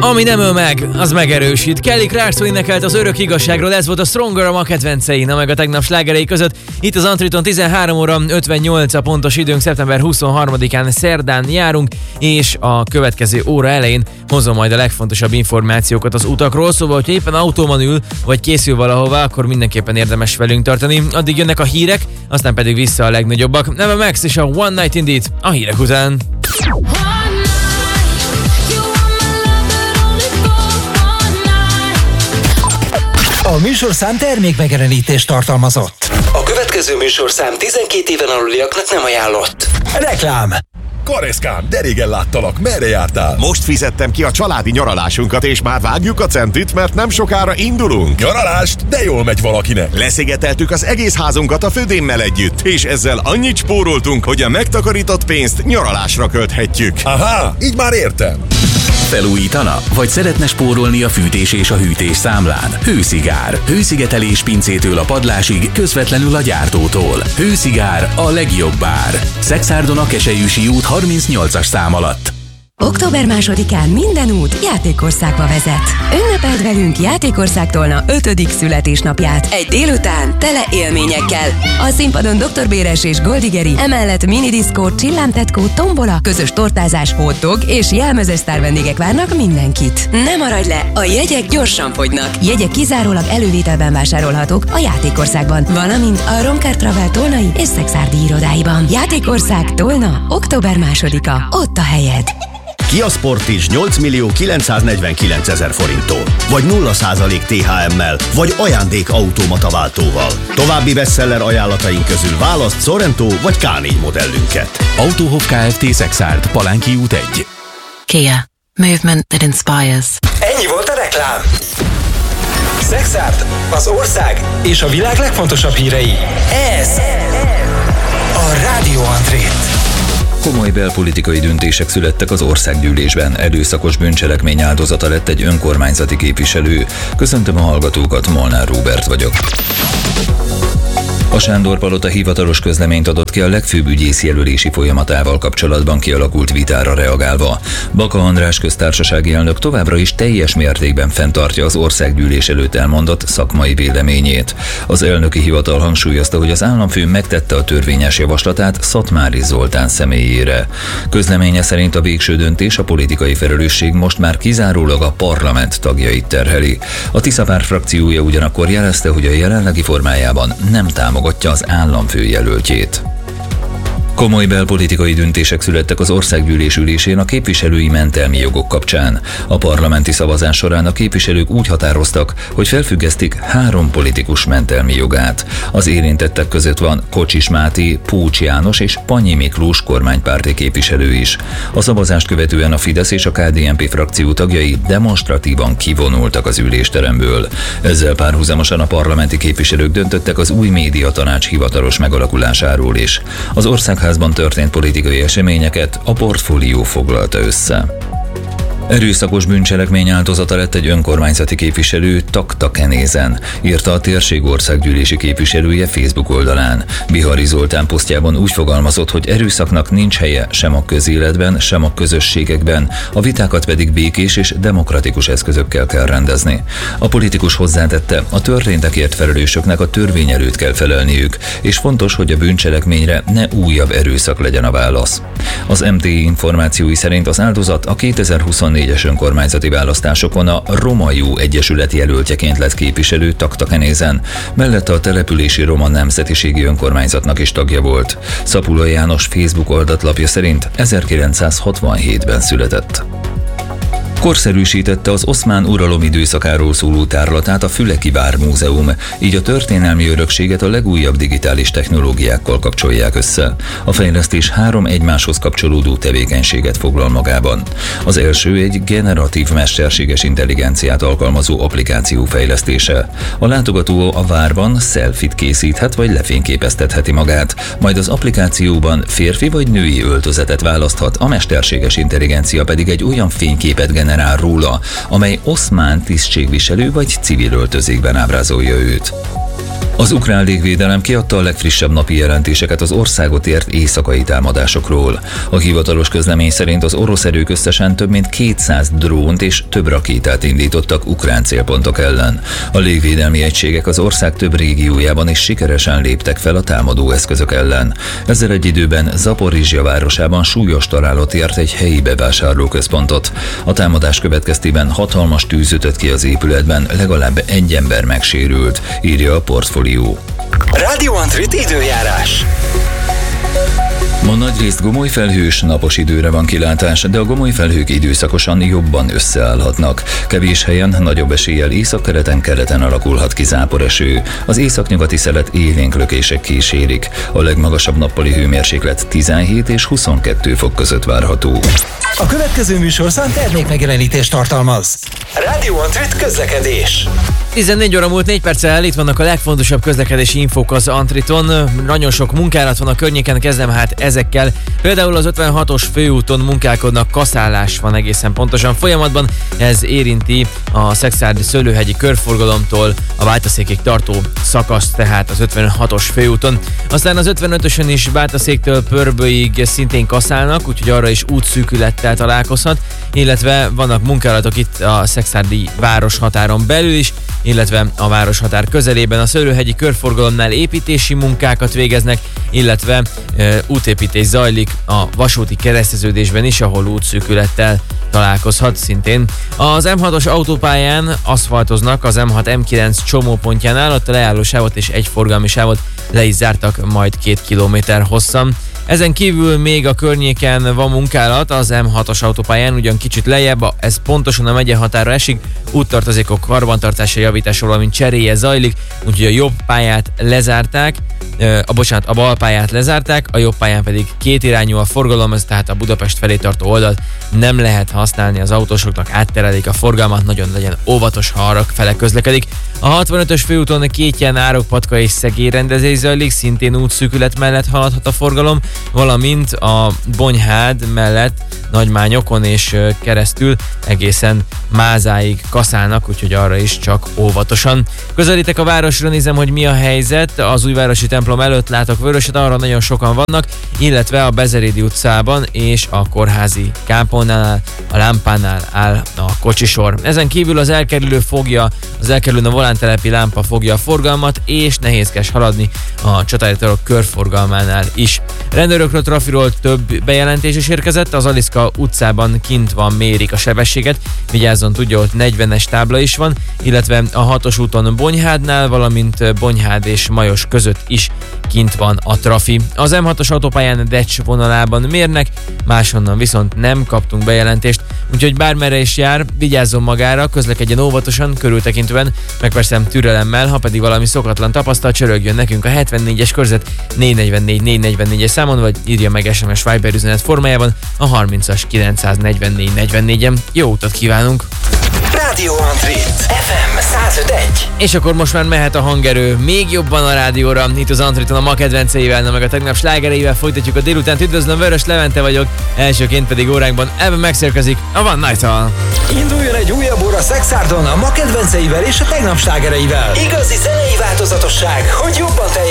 Ami nem öl meg, az megerősít. Kelly Clarkson énekelt az Örök igazságról, ez volt a Stronger a ma kedvencein, meg a tegnap slágerei között. Itt az Antriton 13 óra 58 a pontos időnk, szeptember 23-án szerdán járunk, és a következő óra elején hozom majd a legfontosabb információkat az utakról, szóval, hogyha éppen autóban ül, vagy készül valahova, akkor mindenképpen érdemes velünk tartani. Addig jönnek a hírek, aztán pedig vissza a legnagyobbak. Neve Max és a One Night Indeed a hírek után. A műsorszám termékmegjelenítést tartalmazott. A következő műsorszám 12 éven aluliaknak nem ajánlott. Reklám. Kareszkám, de régen láttalak, merre jártál? Most fizettem ki a családi nyaralásunkat, és már vágjuk a centit, mert nem sokára indulunk. Nyaralást? De jól megy valakinek. Leszigeteltük az egész házunkat a födémmel együtt, és ezzel annyit spóroltunk, hogy a megtakarított pénzt nyaralásra költhetjük. Aha, így már értem. Felújítana? Vagy szeretne spórolni a fűtés és a hűtés számlán? Hőszigár. Hőszigetelés pincétől a padlásig, közvetlenül a gyártótól. Hőszigár a legjobb ár. Szexárdon a Keselyűsi út 38-as szám alatt. Október 2-án minden út Játékországba vezet. Ünnepeld velünk Játékország Tolna 5. születésnapját. Egy délután tele élményekkel. A színpadon Dr. Béres és Goldigeri, emellett minidiszkó, csillámtetkó, tombola, közös tortázás, hotdog és jelmezes sztárvendégek várnak mindenkit. Ne maradj le, a jegyek gyorsan fogynak. Jegyek kizárólag elővételben vásárolhatók a Játékországban, valamint a Roncar Travel Tolnai és Szexárdi irodáiban. Játékország Tolna, október 2-a. Ott a helyed. Kia Sportage 8.949.000 forinttól, vagy 0% THM-mel, vagy ajándék automataváltóval. További bestseller ajánlataink közül választ Sorento vagy K4 modellünket. Autóhof Kft. Szexárd, Palánki út 1. Kia. Movement that inspires. Ennyi volt a reklám. Szexárd, az ország és a világ legfontosabb hírei. Ez a Rádió Antrét. Komoly belpolitikai döntések születtek az országgyűlésben. Erőszakos bűncselekmény áldozata lett egy önkormányzati képviselő. Köszöntöm a hallgatókat, Molnár Róbert vagyok. A Sándor-palota hivatalos közleményt adott ki a legfőbb ügyész jelölési folyamatával kapcsolatban kialakult vitára reagálva. Baka András köztársasági elnök továbbra is teljes mértékben fenntartja az országgyűlés előtt elmondott szakmai véleményét. Az elnöki hivatal hangsúlyozta, hogy az államfő megtette a törvényes javaslatát Szatmári Zoltán személyére. Közleménye szerint a végső döntés, a politikai felelősség most már kizárólag a parlament tagjait terheli. A Tiszapárt frakciója ugyanakkor jelezte, hogy a jelenlegi formájában nem támogatja az államfő jelöltjét. Komoly belpolitikai döntések születtek az országgyűlés ülésén a képviselői mentelmi jogok kapcsán. A parlamenti szavazás során a képviselők úgy határoztak, hogy felfüggesztik 3 politikus mentelmi jogát. Az érintettek között van Kocsis Máté, Pócs János és Panyi Miklós kormánypárti képviselő is. A szavazást követően a Fidesz és a KDNP frakció tagjai demonstratívan kivonultak az ülésteremből. Ezzel párhuzamosan a parlamenti képviselők döntöttek az új médiatanács hivatalos megalakulásáról is. Az Országházban történt politikai eseményeket a Portfólió foglalta össze. Erőszakos bűncselekmény áldozata lett egy önkormányzati képviselő Taktakenézen, írta a térség országgyűlési képviselője Facebook oldalán. Bihari Zoltán posztjában úgy fogalmazott, hogy erőszaknak nincs helye sem a közéletben, sem a közösségekben, a vitákat pedig békés és demokratikus eszközökkel kell rendezni. A politikus hozzátette, a történtekért felelősöknek a törvény előtt kell felelniük, és fontos, hogy a bűncselekményre ne újabb erőszak legyen a válasz. Az MTI információi szerint az áldozat a 2024-es önkormányzati választásokon a Roma Jó Egyesület jelöltjeként lett képviselő Taktakenézen, mellette a települési roma nemzetiségi önkormányzatnak is tagja volt. Szapula János Facebook oldatlapja szerint 1967-ben született. Korszerűsítette az oszmán uralom időszakáról szóló tárlatát a Füleki Vármúzeum, így a történelmi örökséget a legújabb digitális technológiákkal kapcsolják össze. A fejlesztés 3 egymáshoz kapcsolódó tevékenységet foglal magában. Az első egy generatív mesterséges intelligenciát alkalmazó applikáció fejlesztése. A látogató a várban selfit készíthet vagy lefényképeztetheti magát, majd az applikációban férfi vagy női öltözetet választhat, a mesterséges intelligencia pedig egy olyan fényképet generál róla, amely oszmán tisztségviselő vagy civil öltözékben ábrázolja őt. Az ukrán légvédelem kiadta a legfrissebb napi jelentéseket az országot ért éjszakai támadásokról. A hivatalos közlemény szerint az orosz erők összesen több mint 200 drónt és több rakétát indítottak ukrán célpontok ellen. A légvédelmi egységek az ország több régiójában is sikeresen léptek fel a támadó eszközök ellen. Ezzel egy időben Zaporizsja városában súlyos találat ért egy helyi bevásárlóközpontot. A támadás következtében hatalmas tűz ütött ki az épületben, legalább egy ember megsérült, írja a Portfólió. Radio Antrit időjárás. Ma nagyrészt gomoly felhős, napos időre van kilátás, de a gomoly felhők időszakosan jobban összeállhatnak. Kevés helyen nagyobb eséllyel északkeleten alakulhat ki záporeső. Az északnyugati szelet élénk lökések kísérik. A legmagasabb nappali hőmérséklet 17 és 22 fok között várható. A következő műsorszám termékmegjelenítést tartalmaz. Radio Antrit közlekedés. 14 óra múlt 4 perccel, itt vannak a legfontosabb közlekedési infók az Antriton. Nagyon sok munkálat van a környéken, kezdem hát ezekkel. Például az 56-os főúton munkálkodnak, kaszálás van egészen pontosan folyamatban. Ez érinti a Szekszárdi Szőlőhegyi körforgalomtól a Bátaszékig tartó szakaszt, tehát az 56-os főúton. Aztán az 55-ösön is Bátaszéktől Pörbőig szintén kaszálnak, úgyhogy arra is útszűkülettel találkozhat, illetve vannak munkálatok itt a Szekszárdi városhatáron belül is, illetve a városhatár közelében. A Szőlőhegyi körforgalomnál építési munkákat végeznek, illetve útépítés zajlik a vasúti kereszteződésben is, ahol útszűkülettel találkozhat szintén. Az M6-os autópályán aszfaltoznak az M6-M9 csomópontjánál, ott a leállósávot és egy forgalmi sávot le is zártak, majd 2 kilométer hosszan. Ezen kívül még a környéken van munkálat az M6-os autópályán, ugyan kicsit lejjebb, ez pontosan a megye határa esik, úttartozékok karbantartása, javítása, valamint cseréje zajlik, úgyhogy a jobb pályát lezárták, a bal pályát lezárták, a jobb pályán pedig két irányú a forgalom, ez tehát a Budapest felé tartó oldalt nem lehet használni az autósoknak, átterelik a forgalmat, nagyon legyen óvatos, ha arra fele közlekedik. A 65-ös főúton Kétjen, Árokpatka és Szegély rendezés zajlik, szintén útszűkület mellett haladhat a forgalom, valamint a Bonyhád mellett Nagymányokon és keresztül egészen Mázáig kaszálnak, úgyhogy arra is csak óvatosan. Közelítek a városra, nézem, hogy mi a helyzet. Az újvárosi templom előtt látok vöröset, arra nagyon sokan vannak, illetve a Bezerédi utcában és a Kórházi kápolnánál, a lámpánál áll a kocsisor. Ezen kívül az elkerülőn a volántelepi lámpa fogja a forgalmat, és nehézkes haladni a Csatári-torok körforgalmánál is. Rendőrökről, trafiról több bejelentés is érkezett, az Aliszka utcában kint van, mérik a sebességet, vigyázzon, tudja, ott 40-es tábla is van, illetve a 6-os úton Bonyhádnál, valamint Bonyhád és Majos között is kint van a trafi. Az M6-os autópályán Decs vonalában mérnek, máshonnan viszont nem kaptunk bejelentést, úgyhogy bármerre is jár, vigyázzon magára, közlekedjen óvatosan, körültekintően, meg persze türelemmel, ha pedig valami szokatlan tapasztal, csörögjön nekünk a 74-es körzet 444-444-es számon, vagy írja meg SMS Viber üzenet formájában a 30-as 944-44-en. Jó utat kívánunk! Radio Antrit FM 105.1. És akkor most már mehet a hangerő még jobban a rádióra. Itt az Antriton a ma kedvenceivel, meg a tegnap slágereivel folytatjuk a délutánt. Üdvözlöm, Vörös Levente vagyok, elsőként pedig óránkban ebben megszérkezik a One Night-al. Induljon egy újabb óra Szekszárdon a ma kedvenceivel és a tegnap slágereivel. Igazi zenei változatosság, hogy jobban